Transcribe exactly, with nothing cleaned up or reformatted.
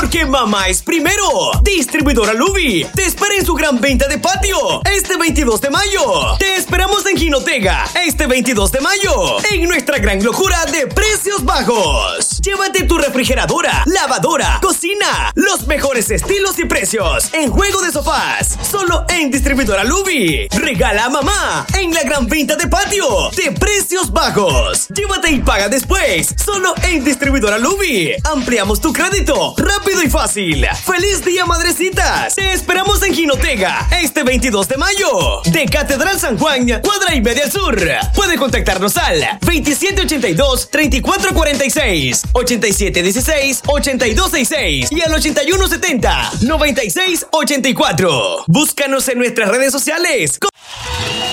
porque mamá es primero. Distribuidora Lubi te espera en su gran venta de patio este veintidós de mayo. Te esperamos en Jinotega este veintidós de mayo en nuestra gran locura de precios bajos. Llévate tu refrigeradora, lavadora, cocina, los mejores estilos y precios en juego de sofás, solo en Distribuidora Lubi. Regala a mamá en la gran venta de patio de precios bajos. Llévate y paga después, solo en Distribuidora Lubi. Ampliamos tu crédito rápido y fácil. ¡Feliz día, madrecitas! Te esperamos en Jinotega este veintidós de mayo, de Catedral San Juan, cuadra y media al sur. Puede contactarnos al veintisiete ochenta y dos, treinta y cuatro cuarenta y seis, ochenta y siete dieciséis, ochenta y dos sesenta y seis y al ochenta y uno setenta, noventa y seis ochenta y cuatro. Búscanos en nuestras redes sociales como